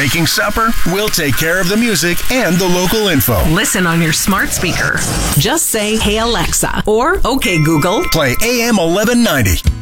making supper? We'll take care of the music and the local info. Listen on your smart speaker. Just say, "Hey Alexa," or "Okay Google." Play AM 1190.